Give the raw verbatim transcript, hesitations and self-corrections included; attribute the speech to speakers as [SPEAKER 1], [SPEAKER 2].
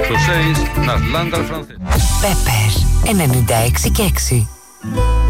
[SPEAKER 1] Στο Σέις, Νασλάνταρ Φρανθέ.
[SPEAKER 2] Πέπερ ενενήντα έξι και έξι.